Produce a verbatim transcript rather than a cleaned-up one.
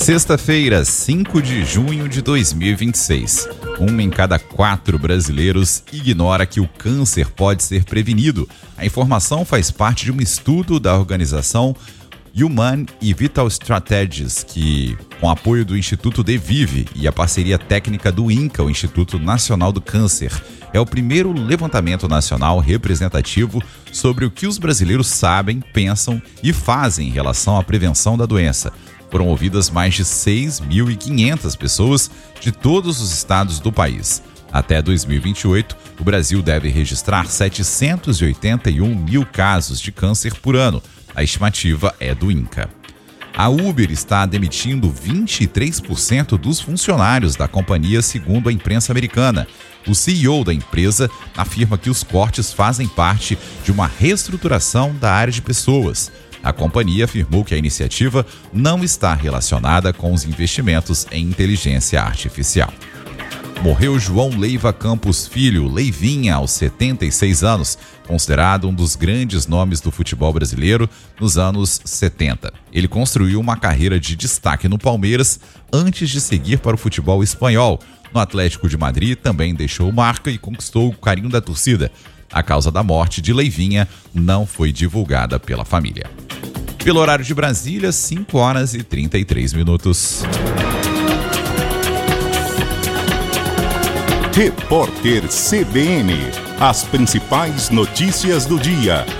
Sexta-feira, cinco de junho de dois mil e vinte e seis. Um em cada quatro brasileiros ignora que o câncer pode ser prevenido. A informação faz parte de um estudo da organização Human e Vital Strategies, que, com apoio do Instituto DeVive e a parceria técnica do INCA, o Instituto Nacional do Câncer, é o primeiro levantamento nacional representativo sobre o que os brasileiros sabem, pensam e fazem em relação à prevenção da doença. Foram ouvidas mais de seis mil e quinhentas pessoas de todos os estados do país. Até dois mil e vinte e oito, o Brasil deve registrar setecentos e oitenta e um mil casos de câncer por ano. A estimativa é do INCA. A Uber está demitindo vinte e três por cento dos funcionários da companhia, segundo a imprensa americana. O C E O da empresa afirma que os cortes fazem parte de uma reestruturação da área de pessoas. A companhia afirmou que a iniciativa não está relacionada com os investimentos em inteligência artificial. Morreu João Leiva Campos Filho, Leivinha, aos setenta e seis anos, considerado um dos grandes nomes do futebol brasileiro nos anos setenta. Ele construiu uma carreira de destaque no Palmeiras antes de seguir para o futebol espanhol. No Atlético de Madrid também deixou marca e conquistou o carinho da torcida. A causa da morte de Leivinha não foi divulgada pela família. Pelo horário de Brasília, cinco horas e trinta e três minutos. Repórter C B N. As principais notícias do dia.